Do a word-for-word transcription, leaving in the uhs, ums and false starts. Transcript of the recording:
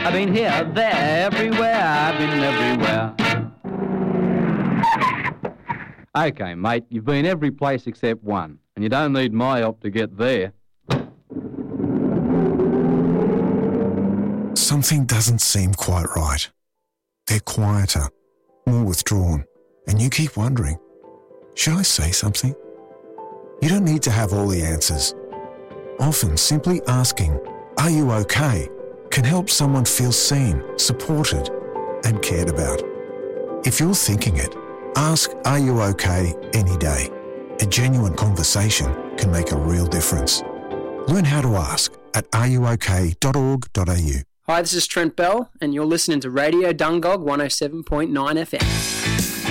I've been here, there, everywhere, I've been everywhere. Okay, mate, you've been every place except one, and you don't need my help to get there. Something doesn't seem quite right. They're quieter, more withdrawn, and you keep wondering, should I say something? You don't need to have all the answers. Often simply asking, are you okay, can help someone feel seen, supported, and cared about. If you're thinking it, ask, are you okay, any day. A genuine conversation can make a real difference. Learn how to ask at are you okay dot org dot a u. Hi, this is Trent Bell, and you're listening to Radio Dungog one oh seven point nine F M.